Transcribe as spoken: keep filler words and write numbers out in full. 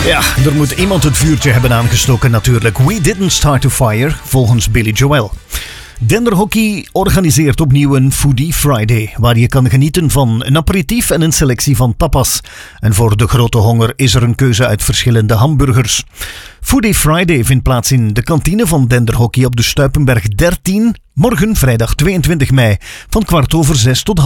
Ja, er moet iemand het vuurtje hebben aangestoken natuurlijk. We didn't start the fire, volgens Billy Joel. Denderhockey organiseert opnieuw een Foodie Friday, waar je kan genieten van een aperitief en een selectie van tapas. En voor de grote honger is er een keuze uit verschillende hamburgers. Foodie Friday vindt plaats in de kantine van Denderhockey op de Stuipenberg dertien, morgen vrijdag tweeëntwintig mei, van kwart over zes tot